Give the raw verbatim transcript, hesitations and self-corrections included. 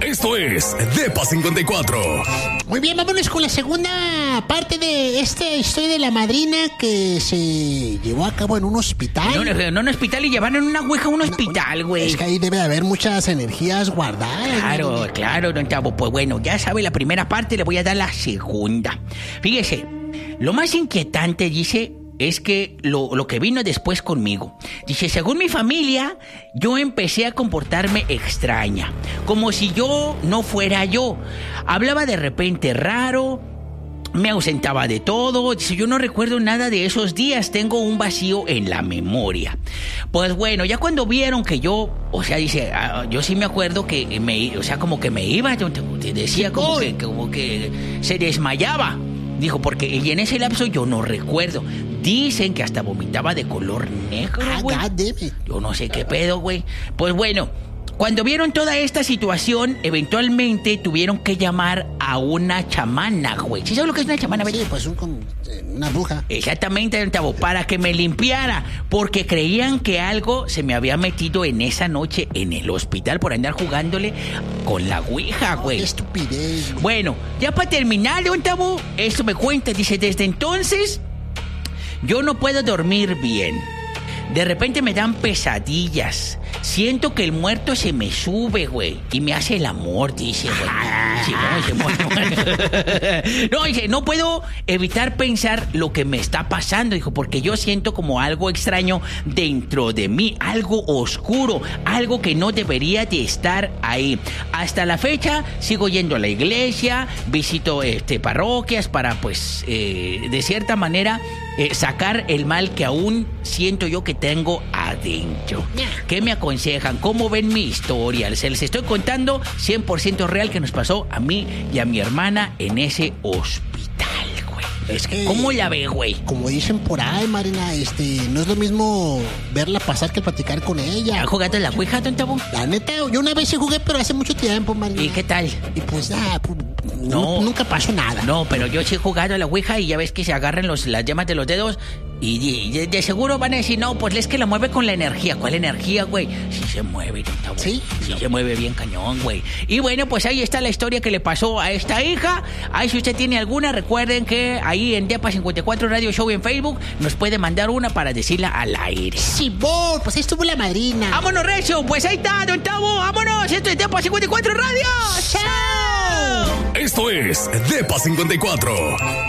Esto es Depa cincuenta y cuatro. Muy bien, vámonos con la segunda parte de esta historia de la madrina que se llevó a cabo en un hospital. No, no, no en un hospital y llevaron una ouija a un hospital, güey. Es que ahí debe de haber muchas energías guardadas. Claro, güey. claro, don Tavo. Pues bueno, ya sabe la primera parte, le voy a dar la segunda. Fíjese, lo más inquietante, dice, es que lo, lo que vino después conmigo. Dice, según mi familia, yo empecé a comportarme extraña, como si yo no fuera yo. Hablaba de repente raro, me ausentaba de todo. Dice, yo no recuerdo nada de esos días, tengo un vacío en la memoria. Pues bueno, ya cuando vieron que yo, o sea, dice, yo sí me acuerdo que me, o sea, como que me iba, yo te decía como que, como que se desmayaba. Dijo, porque y en ese lapso yo no recuerdo. Dicen que hasta vomitaba de color negro, güey. Ah, debe. Yo no sé qué pedo, güey. Pues bueno, cuando vieron toda esta situación, eventualmente tuvieron que llamar a una chamana, güey. ¿Sí sabes lo que es una chamana, güey? Sí, pues un, como, una bruja. Exactamente, don Tavo, para que me limpiara, porque creían que algo se me había metido en esa noche en el hospital por andar jugándole con la ouija, güey. Qué estupidez. Güey. Bueno, ya para terminar, don Tavo, esto me cuenta, dice, desde entonces yo no puedo dormir bien. De repente me dan pesadillas. Siento que el muerto se me sube, güey, y me hace el amor, dice, güey. Sí, no, dice, bueno, no, dice, no puedo evitar pensar lo que me está pasando, dijo, porque yo siento como algo extraño dentro de mí, algo oscuro, algo que no debería de estar ahí. Hasta la fecha sigo yendo a la iglesia, visito este parroquias para, pues, eh, de cierta manera, eh, sacar el mal que aún siento yo que tengo adentro. ¿Qué me aconsejan? ¿Cómo ven mi historia? Se les estoy contando cien por ciento real que nos pasó a mí y a mi hermana en ese hospital, güey. Es que, ¿cómo la ve, güey? Como dicen por ahí, Marina, este, no es lo mismo verla pasar que platicar con ella. ¿Has jugado en la ouija, don Tavo? La neta, yo una vez sí jugué, pero hace mucho tiempo, Marina. ¿Y qué tal? Y pues, ah, pues, No. nunca pasó nada. No, pero yo sí he jugado a la ouija y ya ves que se agarran los, las yemas de los dedos y, y de, de seguro van a decir, no, pues es que la mueve con la energía. ¿Cuál energía, güey? Sí se mueve, don Tavo. ¿Sí? Sí se mueve bien cañón, güey. Y bueno, pues ahí está la historia que le pasó a esta hija. Ahí si usted tiene alguna, recuerden que ahí en Depa cincuenta y cuatro Radio Show en Facebook nos puede mandar una para decirla al aire. Sí, vos, pues ahí estuvo la madrina. ¡Vámonos, Recio! Pues ahí está, don Tavo. ¡Vámonos! Esto es Depa cincuenta y cuatro Radio. ¡Chao! Esto es Depa cincuenta y cuatro.